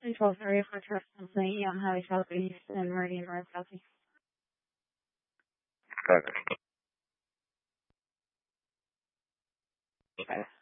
12 area for trust complaint, Young Highway Southeast and Meridian Drive Southeast. Okay. Okay.